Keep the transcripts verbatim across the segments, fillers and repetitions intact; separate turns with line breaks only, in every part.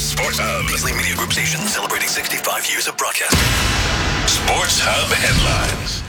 Sports Hub. Beasley Media Group station celebrating sixty-five years of broadcasting. Sports Hub headlines.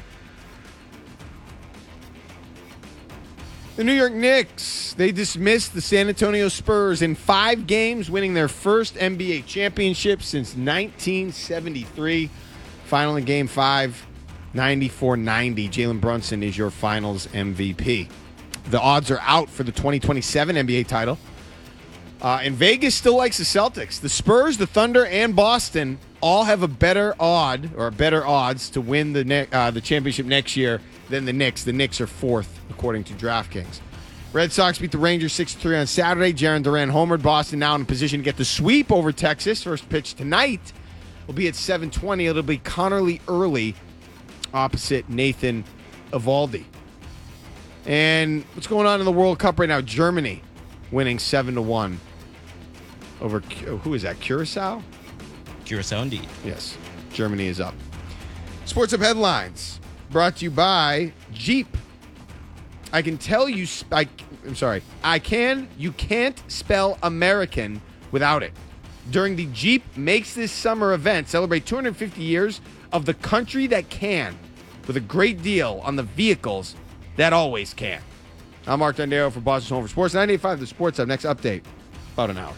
The New York Knicks, they dismissed the San Antonio Spurs in five games, winning their first N B A championship since nineteen seventy-three. Final in game five, ninety-four ninety. Jalen Brunson is your finals M V P. The odds are out for the twenty twenty-seven N B A title. Uh, and Vegas still likes the Celtics. The Spurs, the Thunder, and Boston all have a better odd or better odds to win the ne- uh, the championship next year than the Knicks. The Knicks are fourth, according to DraftKings. Red Sox beat the Rangers six three on Saturday. Jarren Duran homered. Boston now in a position to get the sweep over Texas. First pitch tonight will be at seven twenty. It'll be Connerly early opposite Nathan Eovaldi. And what's going on in the World Cup right now? Germany winning seven to one over, who is that, Curacao?
Curacao, indeed.
Yes, Germany is up. Sports Up headlines brought to you by Jeep. I can tell you, I, I'm sorry, I can, you can't spell American without it. During the Jeep Makes This Summer event, celebrate two hundred fifty years of the country that can, with a great deal on the vehicles that always can. I'm Mark Dondero for Boston's Home for Sports. ninety-eight point five The Sports Hub. Next update, about an hour.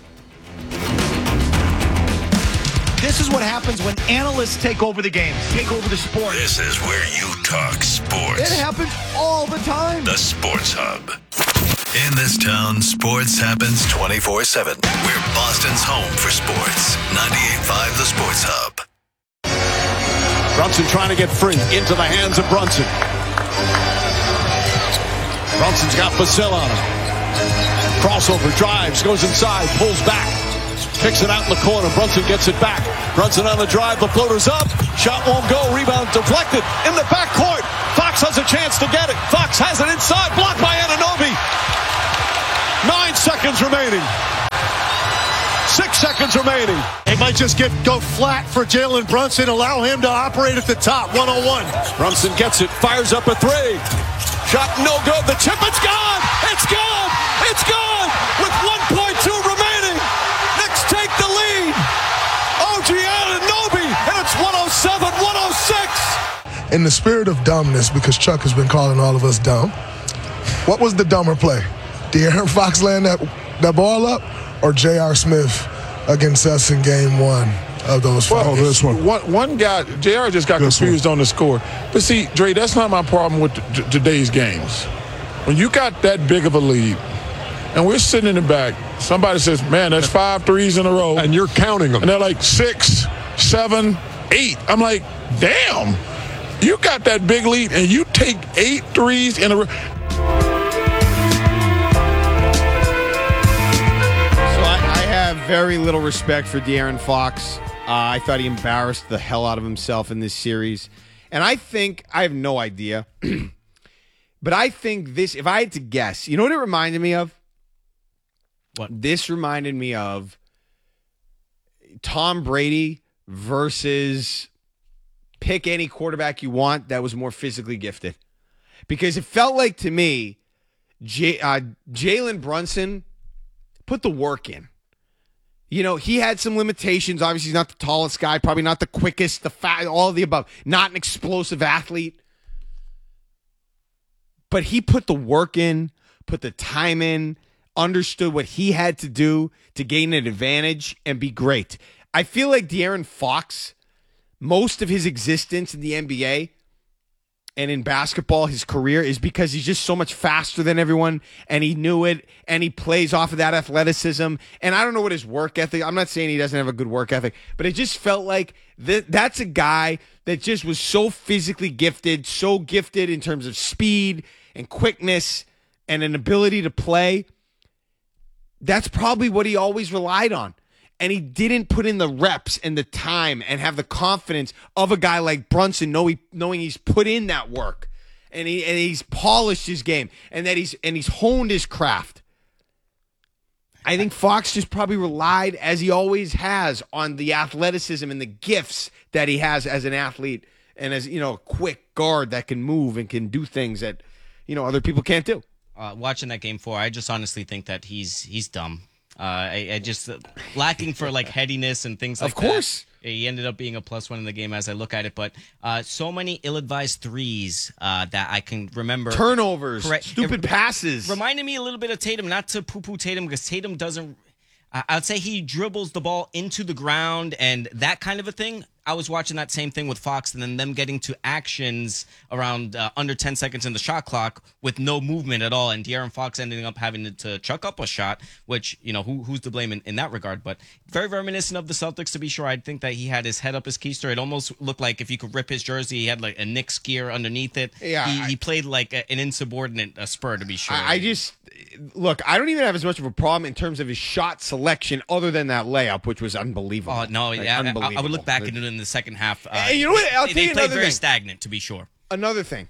This is what happens when analysts take over the games, take over the sport.
This is where you talk sports.
It happens all the time.
The Sports Hub. In this town, sports happens twenty-four seven. We're Boston's home for sports. ninety-eight point five The Sports Hub.
Brunson trying to get free into the hands of Brunson. Brunson's got Vasil on him. Crossover, drives, goes inside, pulls back. Kicks it out in the corner. Brunson gets it back. Brunson on the drive. The floater's up. Shot won't go. Rebound deflected. In the backcourt. Fox has a chance to get it. Fox has it inside. Blocked by Anunoby. Nine seconds remaining. Six seconds remaining.
They might just get go flat for Jalen Brunson. Allow him to operate at the top. one oh one.
Brunson gets it. Fires up a three. Shot no good. The chip, it's gone. It's gone. It's gone. With one point two remaining. Knicks take the lead. O G Anunoby, and it's one oh seven one oh six.
In the spirit of dumbness, because Chuck has been calling all of us dumb, what was the dumber play? De'Aaron Fox laying that, that ball up, or J R. Smith against us in game one of those five?
Well, this one. one. One guy, J R just got this confused one. on the score. But see, Dre, that's not my problem with t- today's games. When you got that big of a lead, and we're sitting in the back, somebody says, man, that's five threes in a row.
And you're counting them.
And they're like six, seven, eight. I'm like, damn, you got that big lead, and you take eight threes in a row.
Very little respect for De'Aaron Fox. Uh, I thought he embarrassed the hell out of himself in this series. And I think, I have no idea, but I think this, if I had to guess, you know what it reminded me of?
What?
This reminded me of Tom Brady versus pick any quarterback you want that was more physically gifted. Because it felt like, to me, J- uh, Jalen Brunson put the work in. You know, he had some limitations. Obviously, he's not the tallest guy, probably not the quickest, the fat, all of the above. Not an explosive athlete. But he put the work in, put the time in, understood what he had to do to gain an advantage and be great. I feel like De'Aaron Fox, most of his existence in the N B A and in basketball, his career, is because he's just so much faster than everyone, and he knew it, and he plays off of that athleticism. And I don't know what his work ethic, I'm not saying he doesn't have a good work ethic, but it just felt like th- that's a guy that just was so physically gifted, so gifted in terms of speed and quickness and an ability to play. That's probably what he always relied on. And he didn't put in the reps and the time and have the confidence of a guy like Brunson, knowing, knowing he's put in that work and he and he's polished his game and that he's and he's honed his craft. I think Fox just probably relied, as he always has, on the athleticism and the gifts that he has as an athlete and as, you know, a quick guard that can move and can do things that, you know, other people can't do.
Uh, watching that game four, I just honestly think that he's he's dumb. Uh, I, I just uh, lacking for like headiness and things like
Of course.
that. He ended up being a plus one in the game as I look at it, but uh, so many ill-advised threes uh, that I can remember.
Turnovers,
Correct.
stupid
It
passes.
Reminded me a little bit of Tatum, not to poo-poo Tatum, because Tatum doesn't. I- I'd say he dribbles the ball into the ground and that kind of a thing. I was watching that same thing with Fox, and then them getting to actions around uh, under ten seconds in the shot clock with no movement at all, and De'Aaron Fox ending up having to, to chuck up a shot, which, you know, who, who's to blame in, in that regard? But very reminiscent of the Celtics, to be sure. I think that he had his head up his keister. It almost looked like if you could rip his jersey, he had like a Knicks gear underneath it.
Yeah,
he,
I,
he played like a, an insubordinate uh, Spur, to be sure.
I, I just look. I don't even have as much of a problem in terms of his shot selection, other than that layup, which was unbelievable.
Oh no,
like,
yeah,
unbelievable.
I, I would look back at it in the second half. Uh,
Hey, you know what? I'll
they,
tell you
they played
another
very
thing.
stagnant, to be sure.
Another thing,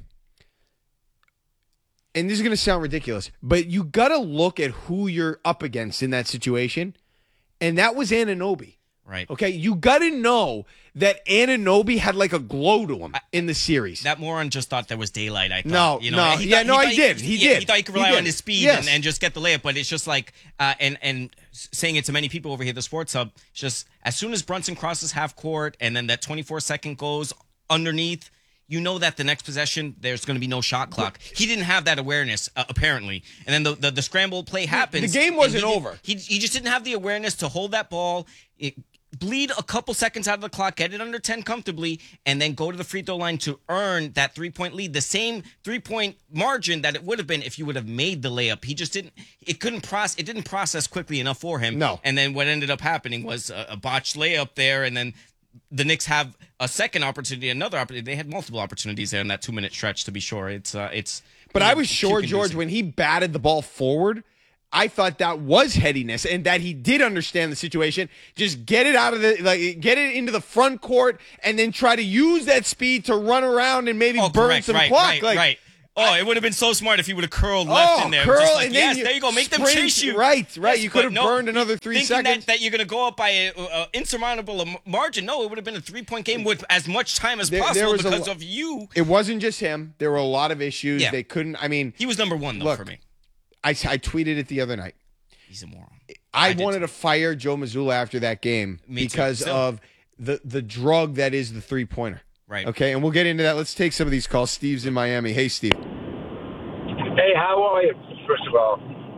and this is going to sound ridiculous, but you got to look at who you're up against in that situation, and that was Anunoby.
Right.
Okay, you got to know that Anunoby had like a glow to him in the series.
That moron just thought there was daylight. I thought.
No,
you know,
no,
he
yeah,
thought-
no,
he
I
thought
did. He
yeah,
did.
He thought he could
He
rely
did.
on his speed
Yes.
and, and just get the layup. But it's just like, uh, and and saying it to many people over here, at the Sports Hub, it's just as soon as Brunson crosses half court and then that twenty-four second goes underneath, you know that the next possession there's going to be no shot clock. He didn't have that awareness uh, apparently, and then the, the the scramble play happens.
The game
and
wasn't
he,
over.
He he just didn't have the awareness to hold that ball. It, bleed a couple seconds out of the clock, get it under ten comfortably, and then go to the free throw line to earn that three-point lead. The same three-point margin that it would have been if you would have made the layup. He just didn't, it couldn't process, it didn't process quickly enough for him.
No.
And then what ended up happening was a, a botched layup there, and then the Knicks have a second opportunity, another opportunity. They had multiple opportunities there in that two-minute stretch, to be sure. It's, uh, it's.
But
you
I
know,
was sure,
too
George,
conducive.
when he batted the ball forward, I thought that was headiness and that he did understand the situation. Just get it out of the, like, get it into the front court and then try to use that speed to run around and maybe
Oh,
burn
correct,
some
right,
clock.
Right,
like,
right. Oh, it would have been so smart if he would have curled left
Oh,
in there.
curl,
Just like,
and then
yes,
you
there you go. Make them
sprint-
chase you.
right, right. You could
but
have burned another three
thinking
seconds.
That, that you're going to go up by an insurmountable margin. No, it would have been a three-point game with as much time as
There- there
possible
was a
because
lo-
of you.
It wasn't just him. There were a lot of issues.
Yeah.
They couldn't, I mean,
He was number one, though,
look,
for me.
I, I tweeted it the other night.
He's a moron.
I,
I did
wanted
too.
to fire Joe Mazzulla after that game
Me too.
because
Still.
of the, the drug that is the three-pointer.
Right.
Okay, and we'll get into that. Let's take some of these calls. Steve's in Miami. Hey, Steve.
Hey, how are you, first of all?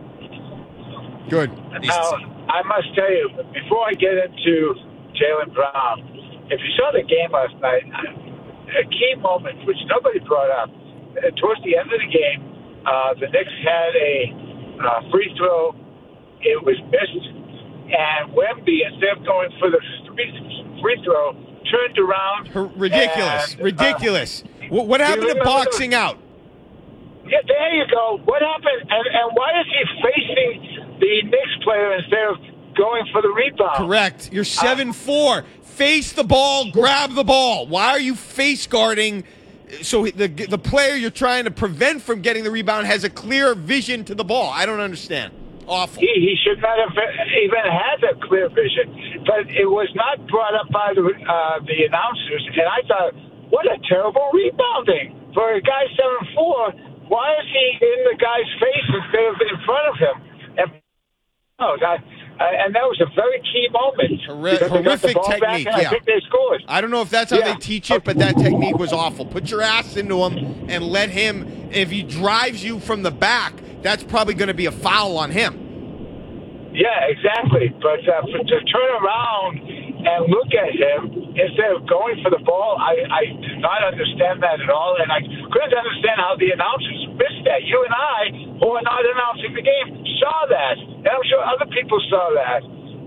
Good.
Now, I must tell you, before I get into Jaylen Brown, if you saw the game last night, a key moment, which nobody brought up, uh, towards the end of the game, uh, the Knicks had a uh, free throw. It was missed, and Wemby, instead of going for the free, free throw, turned around.
Her- ridiculous.
and, uh,
ridiculous. what, what happened to
remember
boxing
the-
out?
Yeah, there you go. What happened? And, and why is he facing the Knicks player instead of going for the rebound?
Correct. You're seven four. Face the ball. Grab the ball. Why are you face guarding? So the the player you're trying to prevent from getting the rebound has a clear vision to the ball. I don't understand. Awful.
He, he should not have even had that clear vision. But it was not brought up by the uh, the announcers. And I thought, what a terrible rebounding. For a guy seven four, why is he in the guy's face instead of in front of him? And, oh, that, uh, and that was a very key moment.
Horri-
because they got the
horrific
ball back,
technique,
and
yeah.
I think they scored.
I don't know if that's how
Yeah.
they teach it, but that technique was awful. Put your ass into him and let him, if he drives you from the back, that's probably going to be a foul on him.
Yeah, exactly. But uh, for, to turn around and look at him instead of going for the ball, I, I did not understand that at all. And I couldn't understand how the announcers missed that. You and I, who are not announcing the game, saw that. And I'm sure other people saw that.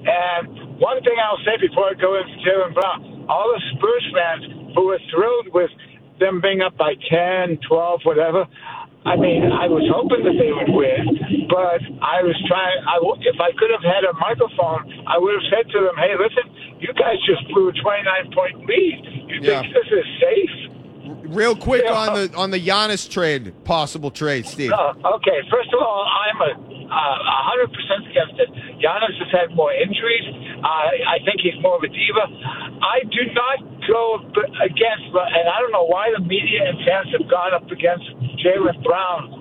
And one thing I'll say before I go into Jaylen Brown, all the Spurs fans who were thrilled with them being up by ten, twelve, whatever, I mean, I was hoping that they would win, but I was trying. I, if I could have had a microphone, I would have said to them, "Hey, listen, you guys just blew a twenty-nine point lead. You
Yeah.
think this is safe?"
Real quick
Yeah.
on the on the Giannis trade, possible trade, Steve.
Uh, okay, first of all, I'm a uh, one hundred percent against it. Giannis has had more injuries. Uh, I think he's more of a diva. I do not go b- against, and I don't know why the media and fans have gone up against Jaylen Brown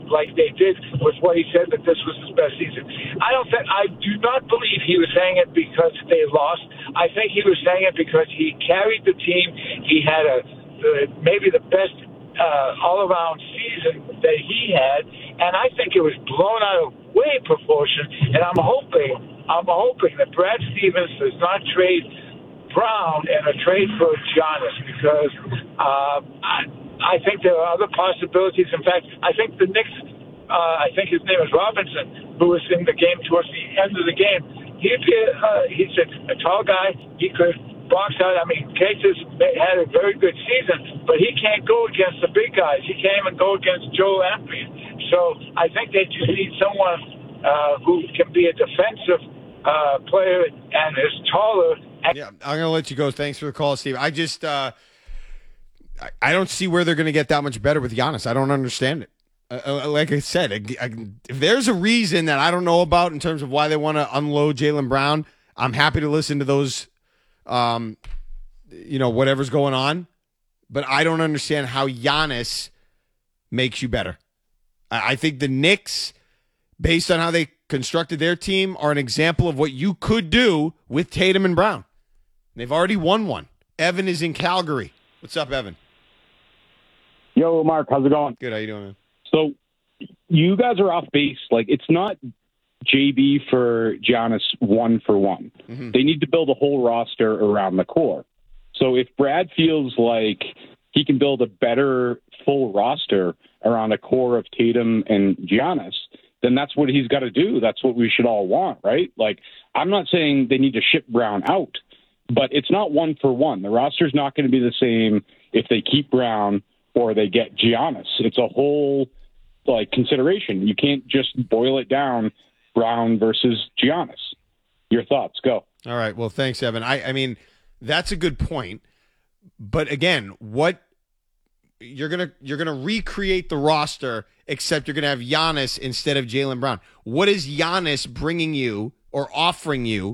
like they did with what he said that this was his best season. I don't think I do not believe he was saying it because they lost. I think he was saying it because he carried the team. He had a the, maybe the best uh, all-around season that he had, and I think it was blown out of way proportion. And I'm hoping, I'm hoping that Brad Stevens does not trade Brown in a trade for Giannis because uh, I, I think there are other possibilities. In fact, I think the Knicks, uh, I think his name is Robinson, who was in the game towards the end of the game. He uh, he's a, a tall guy. He could box out. I mean, Cates had a very good season, but he can't go against the big guys. He can't even go against Joel Embiid. So I think they just need someone uh, who can be a defensive uh, player and is taller.
Yeah, I'm going to let you go. Thanks for the call, Steve. I just, uh, I, I don't see where they're going to get that much better with Giannis. I don't understand it. Uh, like I said, I, I, if there's a reason that I don't know about in terms of why they want to unload Jaylen Brown, I'm happy to listen to those, um, you know, whatever's going on. But I don't understand how Giannis makes you better. I, I think the Knicks, based on how they constructed their team, are an example of what you could do with Tatum and Brown. They've already won one. Evan is in Calgary. What's up, Evan?
Yo, Mark, how's it going?
Good. How you doing, man?
So you guys are off base. Like, it's not J B for Giannis one for one. Mm-hmm. They need to build a whole roster around the core. So if Brad feels like he can build a better full roster around a core of Tatum and Giannis, then that's what he's got to do. That's what we should all want, right? Like, I'm not saying they need to ship Brown out, but it's not one for one. The roster's not going to be the same if they keep Brown or they get Giannis. It's a whole, like, consideration. You can't just boil it down, Brown versus Giannis. Your thoughts, go.
All right. Well, thanks, Evan. I, I mean, that's a good point. But again, what you're gonna you're gonna recreate the roster, except you're gonna have Giannis instead of Jaylen Brown. What is Giannis bringing you or offering you